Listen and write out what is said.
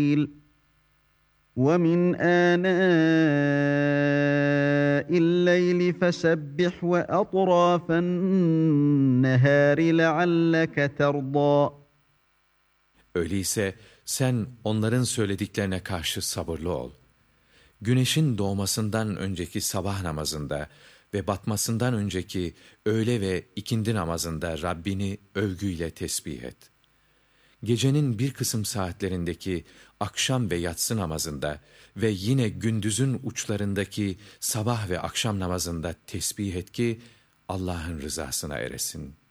الليل وَمِنْ آنَاءِ اللَّيْلِ فَسَبِّحْ وَأَطْرَافَ النَّهَارِ لَعَلَّكَ تَرْضَى. Öyleyse sen onların söylediklerine karşı sabırlı ol. Güneşin doğmasından önceki sabah namazında ve batmasından önceki öğle ve ikindi namazında Rabbini övgüyle tesbih et. Gecenin bir kısım saatlerindeki akşam ve yatsı namazında ve yine gündüzün uçlarındaki sabah ve akşam namazında tesbih et ki Allah'ın rızasına eresin.''